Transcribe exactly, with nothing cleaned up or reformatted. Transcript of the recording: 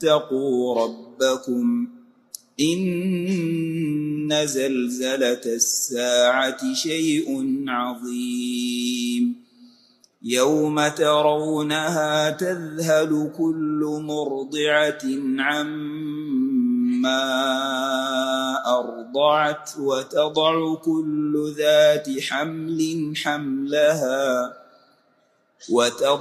واتقوا ربكم إن زلزلة الساعة شيء عظيم يوم ترونها تذهل كل مرضعة عما أرضعت وتضع كل ذات حمل حملها وتضع